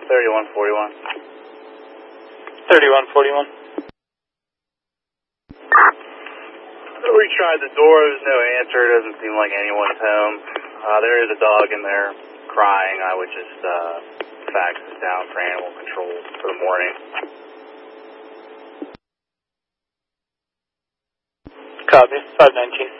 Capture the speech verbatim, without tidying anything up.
thirty-one forty-one. thirty-one forty-one. We tried the door, there's no answer, it doesn't seem like anyone's home. Uh, there is a dog in there crying. I would just uh, fax this down for animal control for the morning. Copy, five nineteen.